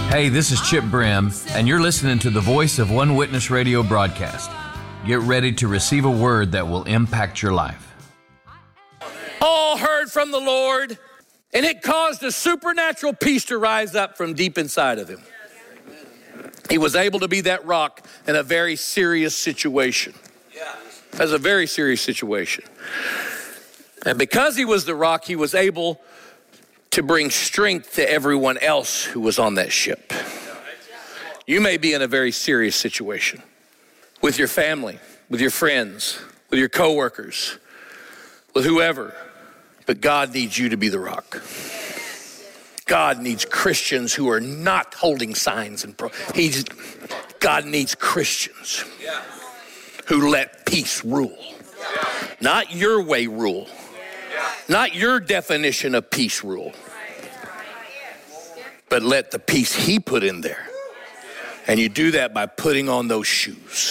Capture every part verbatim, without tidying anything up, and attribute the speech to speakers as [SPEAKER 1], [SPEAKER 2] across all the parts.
[SPEAKER 1] Hey, this is Chip Brim, and you're listening to the Voice of One Witness radio broadcast. Get ready to receive a word that will impact your life.
[SPEAKER 2] All heard from the Lord, and it caused a supernatural peace to rise up from deep inside of him. He was able to be that rock in a very serious situation. That's a very serious situation. And because he was the rock, he was able to bring strength to everyone else who was on that ship. You may be in a very serious situation with your family, with your friends, with your coworkers, with whoever, but God needs you to be the rock. God needs Christians who are not holding signs and pro- He's God needs Christians who let peace rule. Not your way rule. Not your definition of peace rule, but let the peace he put in there. And you do that by putting on those shoes.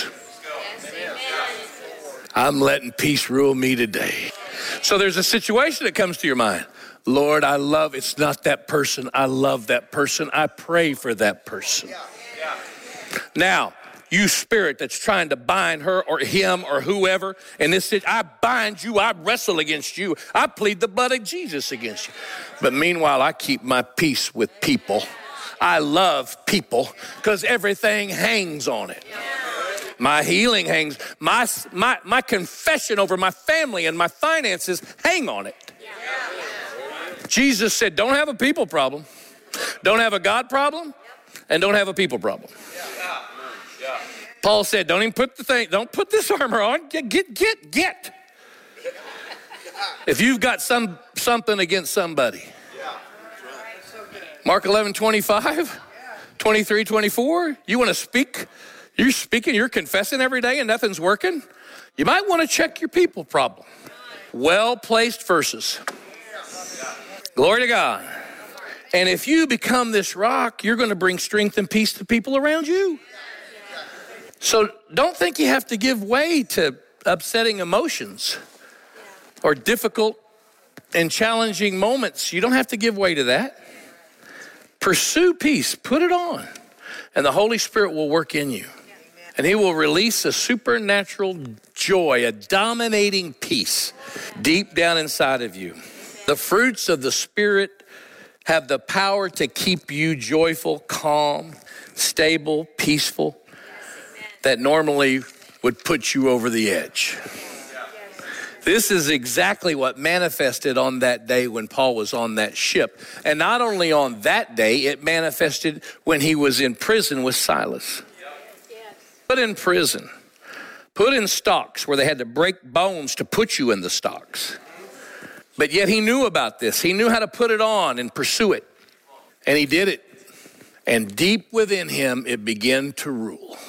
[SPEAKER 2] I'm letting peace rule me today. So there's a situation that comes to your mind. Lord, I love, it's not that person. I love that person. I pray for that person. Now, you spirit that's trying to bind her or him or whoever, and this is, I bind you, I wrestle against you, I plead the blood of Jesus against you. But meanwhile, I keep my peace with people. I love people because everything hangs on it. My healing hangs, my, my, my confession over my family and my finances hang on it. Jesus said, don't have a people problem, don't have a God problem, and don't have a people problem. Paul said, don't even put the thing, don't put this armor on. Get, get, get, get. If you've got some something against somebody. Mark eleven, twenty-five, twenty-three, twenty-four. You want to speak? You're speaking, you're confessing every day and nothing's working. You might want to check your people problem. Well-placed verses. Glory to God. And if you become this rock, you're going to bring strength and peace to people around you. So don't think you have to give way to upsetting emotions or difficult and challenging moments. You don't have to give way to that. Pursue peace, put it on, and the Holy Spirit will work in you. And he will release a supernatural joy, a dominating peace deep down inside of you. The fruits of the Spirit have the power to keep you joyful, calm, stable, peaceful, that normally would put you over the edge. This is exactly what manifested on that day when Paul was on that ship. And not only on that day, it manifested when he was in prison with Silas. Put in prison, put in stocks where they had to break bones to put you in the stocks. But yet he knew about this. He knew how to put it on and pursue it. And he did it. And deep within him, it began to rule.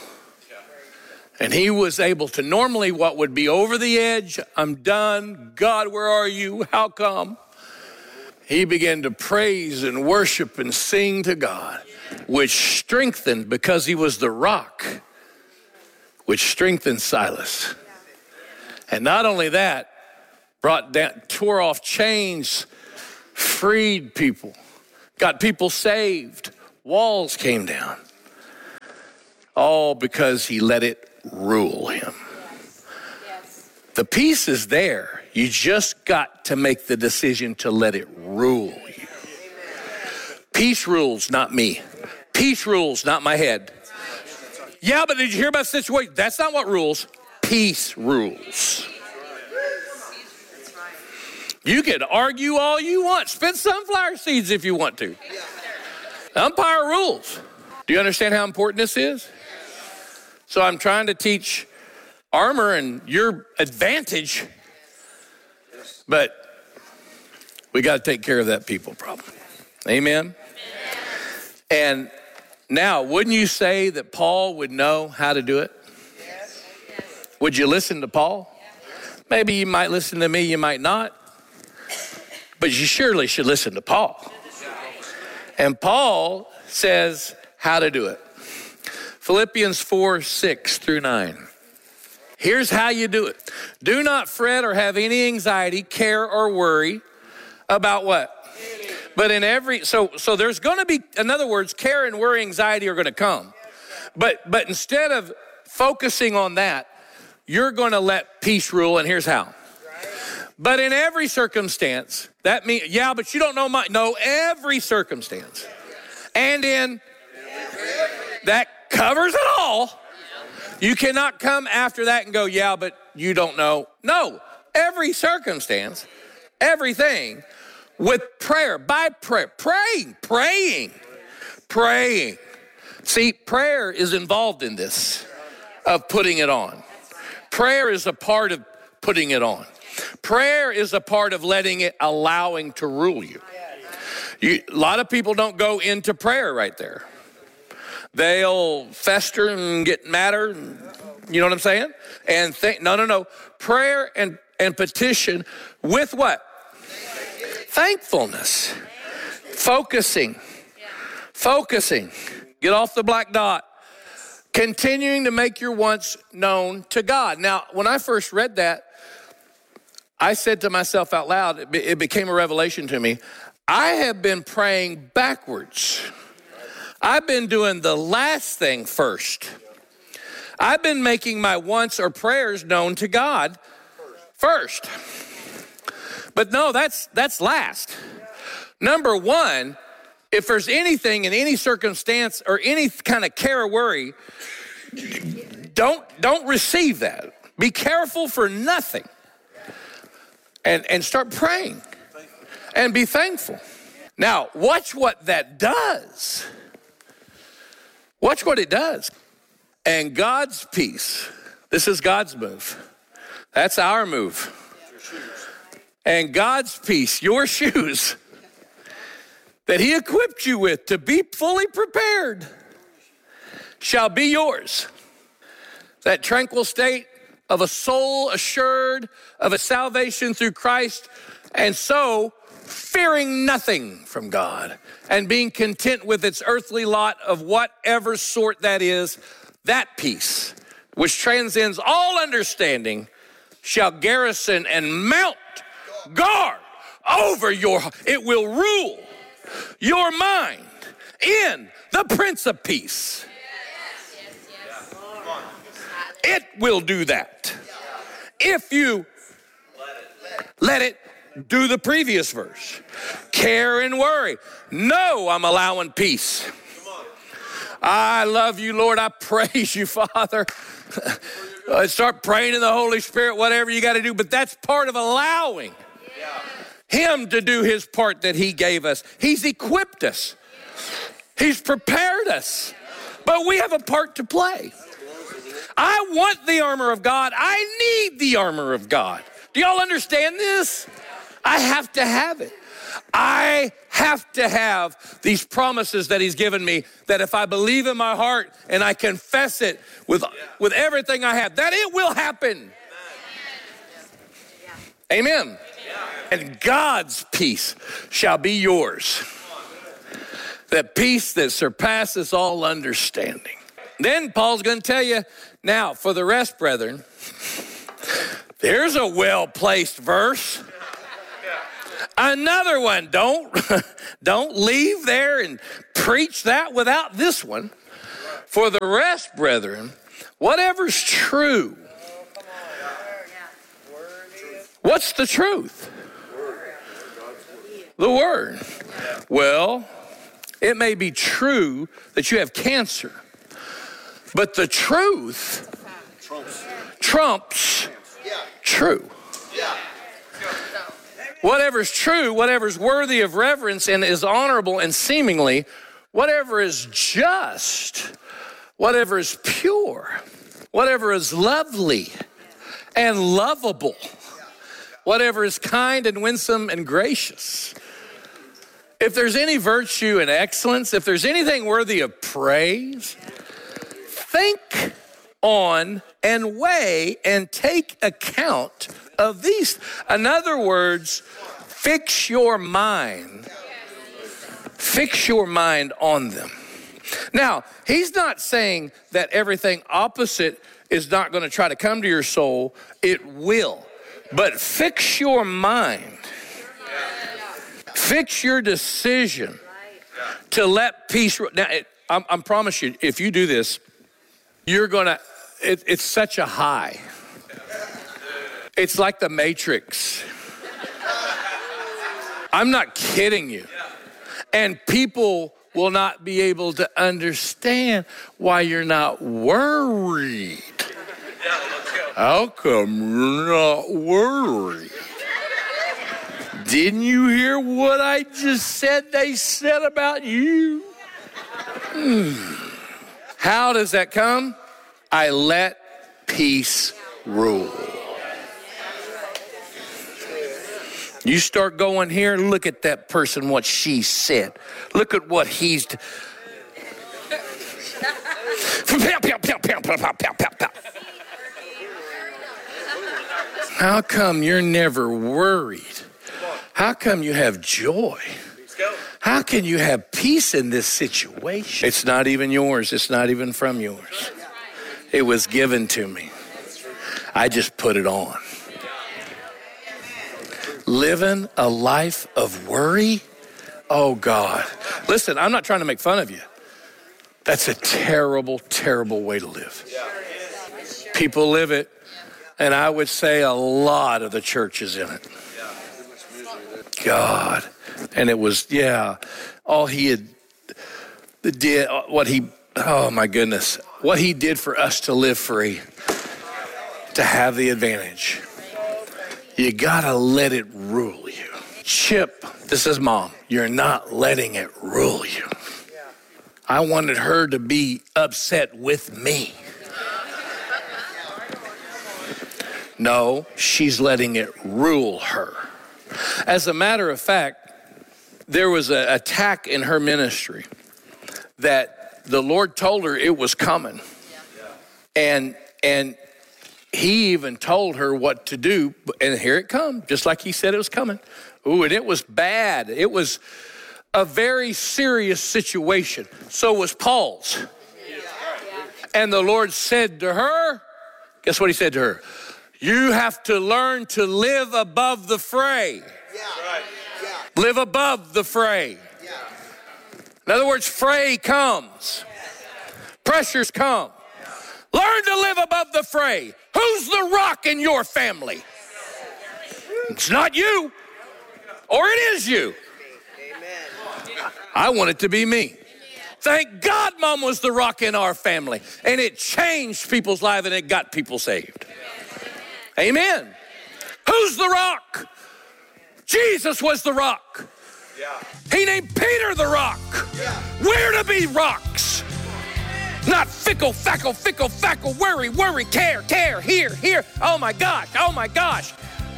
[SPEAKER 2] And he was able to normally what would be over the edge, I'm done, God, where are you, how come? He began to praise and worship and sing to God, which strengthened, because he was the rock, which strengthened Silas. And not only that, brought down, tore off chains, freed people, got people saved, walls came down. All because he let it rule him. The peace is there. You just got to make the decision to let it rule you. Peace rules, not me. Peace rules, not my head. Yeah, but did you hear about the situation? That's not what rules. Peace rules. You can argue all you want. Spit sunflower seeds if you want to. Umpire rules. Do you understand how important this is? So I'm trying to teach armor and your advantage, but we got to take care of that people problem. Amen? Amen. And now, wouldn't you say that Paul would know how to do it? Yes. Would you listen to Paul? Yes. Maybe you might listen to me, you might not. But you surely should listen to Paul. And Paul says how to do it. Philippians four, six through nine. Here's how you do it. Do not fret or have any anxiety, care, or worry about what? But in every, so so there's going to be, in other words, care and worry, anxiety are going to come. But but instead of focusing on that, you're going to let peace rule, and here's how. But in every circumstance, that means, yeah, but you don't know my, no, every circumstance. And in, that covers it all. You cannot come after that and go, yeah, but you don't know. No, every circumstance, everything with prayer, by prayer, praying, praying, praying. See, prayer is involved in this, of putting it on. Prayer is a part of putting it on. Prayer is a part of letting it, allowing to rule you. you. A lot of people don't go into prayer right there. They'll fester and get madder, and, you know what I'm saying? And think, no, no, no. Prayer and, and petition with what? Thankfulness. Focusing. Focusing. Get off the black dot. Continuing to make your wants known to God. Now, when I first read that, I said to myself out loud, it, be, it became a revelation to me. I have been praying backwards. I've been doing the last thing first. I've been making my wants or prayers known to God first. But no, that's that's last. Number one, if there's anything in any circumstance or any kind of care or worry, don't don't receive that. Be careful for nothing. And, and start praying and be thankful. Now, watch what that does. Watch what it does. And God's peace, this is God's move. That's our move. And God's peace, your shoes, that he equipped you with to be fully prepared, shall be yours. That tranquil state of a soul assured of a salvation through Christ, and so fearing nothing from God and being content with its earthly lot of whatever sort that is, that peace, which transcends all understanding, shall garrison and mount guard over your, it will rule your mind in the Prince of Peace. It will do that. If you let it do the previous verse. Care and worry. No, I'm allowing peace. I love you, Lord. I praise you, Father. Start praying in the Holy Spirit, whatever you got to do. But that's part of allowing him to do his part that he gave us. He's equipped us. He's prepared us. But we have a part to play. I want the armor of God. I need the armor of God. Do y'all understand this? I have to have it. I have to have these promises that he's given me, that if I believe in my heart and I confess it with, with everything I have, that it will happen. Amen. And God's peace shall be yours. That peace that surpasses all understanding. Then Paul's going to tell you, now for the rest, brethren, there's a well-placed verse. Another one. Don't, don't leave there and preach that without this one. For the rest, brethren, whatever's true. What's the truth? The word. Well, it may be true that you have cancer, but the truth trumps true. Whatever's true, whatever's worthy of reverence and is honorable and seemingly, whatever is just, whatever is pure, whatever is lovely and lovable, whatever is kind and winsome and gracious. If there's any virtue and excellence, if there's anything worthy of praise, think on and weigh and take account of these. In other words, fix your mind. Fix your mind on them. Now, he's not saying that everything opposite is not going to try to come to your soul. It will. But fix your mind. Fix your decision to let peace. Now, it, I, I promise you, if you do this, you're gonna. It, it's such a high. It's like the Matrix. I'm not kidding you. And people will not be able to understand why you're not worried. How come you're not worried? Didn't you hear what I just said they said about you? Hmm. How does that come? I let peace rule. You start going here, look at that person, what she said. Look at what he's... D- How come you're never worried? How come you have joy? How can you have peace in this situation? It's not even yours. It's not even from yours. It was given to me. I just put it on. Living a life of worry? Oh, God. Listen, I'm not trying to make fun of you. That's a terrible, terrible way to live. People live it, and I would say a lot of the church is in it. God. And it was, yeah, all he had did, what he, oh my goodness, what he did for us to live free, to have the advantage. You gotta let it rule you. Chip, this is Mom, you're not letting it rule you. I wanted her to be upset with me. No, she's letting it rule her. As a matter of fact, there was an attack in her ministry that the Lord told her it was coming. And and he even told her what to do, and here it come, just like he said it was coming. Ooh, and it was bad. It was a very serious situation. So was Paul's. And the Lord said to her, guess what he said to her? You have to learn to live above the fray.
[SPEAKER 3] Yeah. Right.
[SPEAKER 2] Yeah. Live above the fray.
[SPEAKER 3] Yeah.
[SPEAKER 2] In other words, fray comes. Pressures come. Learn to live above the fray. Who's the rock in your family? It's not you. Or it is you.
[SPEAKER 3] Amen.
[SPEAKER 2] I want it to be me. Thank God Mom was the rock in our family. And it changed people's lives and it got people saved. Amen. Who's the rock? Jesus was the rock. Yeah. He named Peter the rock. Yeah. We're to be rocks. Not fickle, fackle, fickle, fackle, worry, worry, care, care, here, here. Oh my gosh, oh my gosh.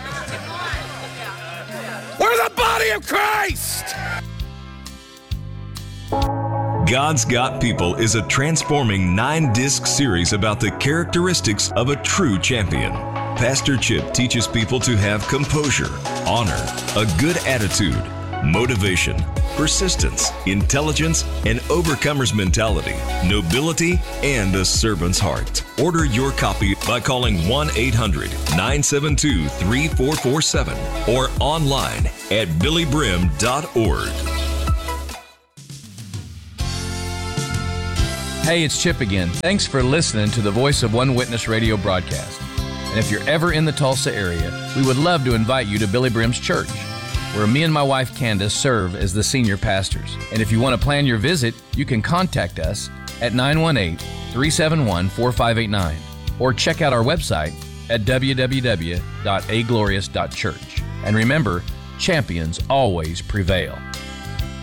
[SPEAKER 2] We're the body of Christ.
[SPEAKER 4] God's Got People is a transforming nine-disc series about the characteristics of a true champion. Pastor Chip teaches people to have composure, honor, a good attitude, motivation, persistence, intelligence, an overcomer's mentality, nobility, and a servant's heart. Order your copy by calling one eight hundred nine seven two three four four seven or online at billy brim dot org.
[SPEAKER 1] Hey, it's Chip again. Thanks for listening to the Voice of One Witness radio broadcast. And if you're ever in the Tulsa area, we would love to invite you to Billy Brim's church, where me and my wife Candace serve as the senior pastors. And if you want to plan your visit, you can contact us at nine one eight, three seven one, four five eight nine or check out our website at w w w dot a glorious dot church. And remember, champions always prevail.